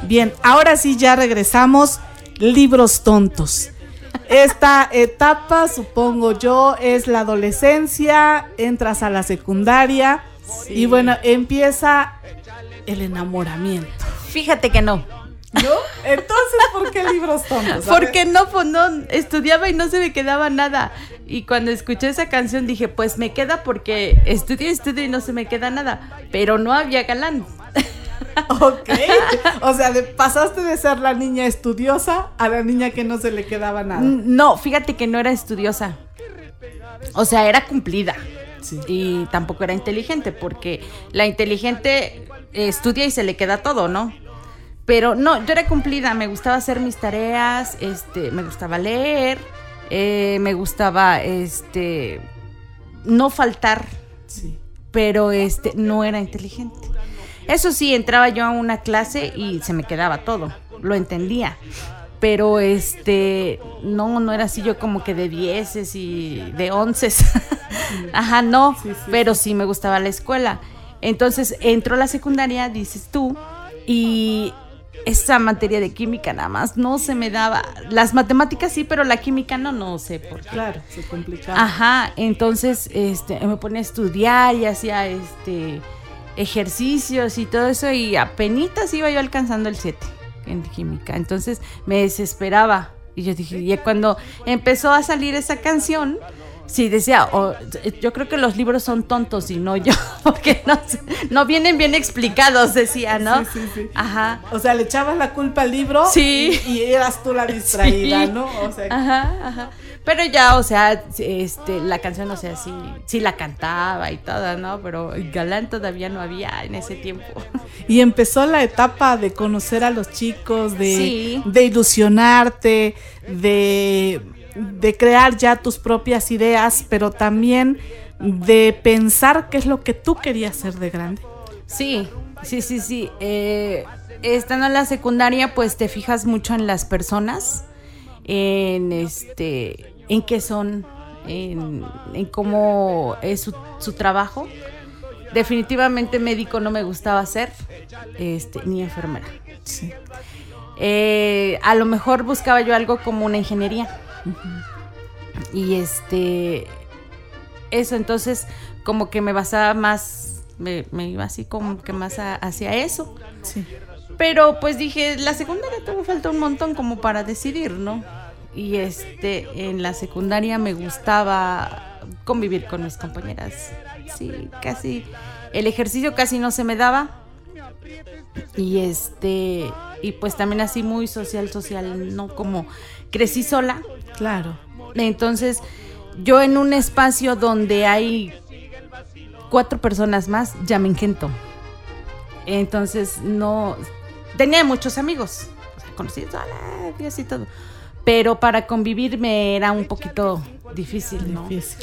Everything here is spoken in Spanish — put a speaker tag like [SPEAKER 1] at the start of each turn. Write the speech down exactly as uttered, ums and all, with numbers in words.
[SPEAKER 1] Bien, ahora sí ya regresamos. Libros tontos. Esta etapa, supongo yo, es la adolescencia, entras a la secundaria sí. y bueno, empieza el enamoramiento.
[SPEAKER 2] Fíjate que no.
[SPEAKER 1] ¿No? Entonces, ¿por qué libros tontos?
[SPEAKER 2] Porque no, pues no, estudiaba y no se me quedaba nada. Y cuando escuché esa canción dije, pues me queda porque estudio y estudio y no se me queda nada. Pero no había galán.
[SPEAKER 1] Ok, o sea, de, pasaste de ser la niña estudiosa a la niña que no se le quedaba nada.
[SPEAKER 2] No, fíjate que no era estudiosa. O sea, era cumplida. Sí. Y tampoco era inteligente, porque la inteligente estudia y se le queda todo, ¿no? Pero no, yo era cumplida, me gustaba hacer mis tareas, este, me gustaba leer, eh, me gustaba, este, no faltar, sí. pero este, no era inteligente. Eso sí, entraba yo a una clase y se me quedaba todo, lo entendía, pero este, no, no era así yo como que de dieces y de onces, ajá, no, sí, sí, pero sí me gustaba la escuela. Entonces entró a la secundaria, dices tú, y esa materia de química nada más no se me daba. Las matemáticas sí, pero la química no, no sé por qué.
[SPEAKER 1] Claro, se complicaba.
[SPEAKER 2] Ajá, entonces este, me ponía a estudiar y hacía este, ejercicios y todo eso y apenitas iba yo alcanzando el siete en química. Entonces me desesperaba y yo dije, y cuando empezó a salir esa canción, sí, decía, oh, yo creo que los libros son tontos y no yo, porque no, no vienen bien explicados, decía, ¿no?
[SPEAKER 1] Sí, sí, sí.
[SPEAKER 2] Ajá.
[SPEAKER 1] O sea, le echabas la culpa al libro
[SPEAKER 2] sí.
[SPEAKER 1] y, y eras tú la distraída,
[SPEAKER 2] sí.
[SPEAKER 1] ¿no? O sea,
[SPEAKER 2] ajá, ajá. Pero ya, o sea, este, la canción, o sea, sí, sí la cantaba y toda, ¿no? Pero galán todavía no había en ese tiempo.
[SPEAKER 1] Y empezó la etapa de conocer a los chicos, de,
[SPEAKER 2] sí.
[SPEAKER 1] de ilusionarte, de... de crear ya tus propias ideas, pero también de pensar qué es lo que tú querías ser de grande.
[SPEAKER 2] Sí, sí, sí, sí. Eh, estando en la secundaria, pues te fijas mucho en las personas, en este, en qué son, en, en cómo es su, su trabajo. Definitivamente médico no me gustaba ser, este, ni enfermera.
[SPEAKER 1] Sí.
[SPEAKER 2] Eh, a lo mejor buscaba yo algo como una ingeniería. Uh-huh. Y este eso, entonces como que me basaba más, me, me iba así como que más a, hacia eso.
[SPEAKER 1] Sí.
[SPEAKER 2] Pero pues dije, la secundaria todavía falta un montón como para decidir, ¿no? Y este, en la secundaria me gustaba convivir con mis compañeras. Sí, casi, el ejercicio casi no se me daba. Y este, y pues también así muy social, social, ¿no? Como crecí sola.
[SPEAKER 1] Claro.
[SPEAKER 2] Entonces, yo en un espacio donde hay cuatro personas más, ya me engento. Entonces, no... Tenía muchos amigos, o sea, conocidos, hola, y así todo. Pero para convivir me era un poquito difícil, ¿no?
[SPEAKER 1] Difícil.